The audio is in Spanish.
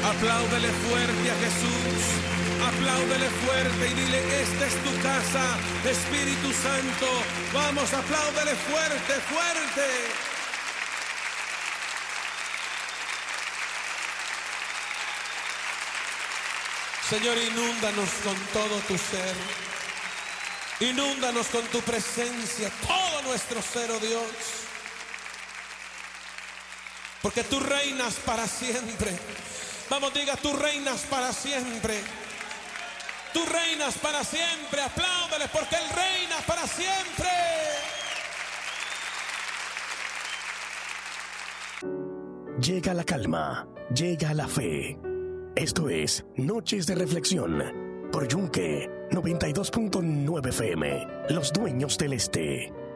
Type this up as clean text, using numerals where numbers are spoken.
Apláudele fuerte a Jesús. Apláudele fuerte y dile: esta es tu casa, Espíritu Santo. Vamos, apláudele fuerte, fuerte. Señor, inúndanos con todo tu ser. Inúndanos con tu presencia, todo nuestro ser, oh Dios. Porque tú reinas para siempre. Vamos, diga: tú reinas para siempre. Tú reinas para siempre. Apláudale porque Él reina para siempre. Llega la calma, llega la fe. Esto es Noches de Reflexión por Yunque 92.9 FM, Los Dueños del Este.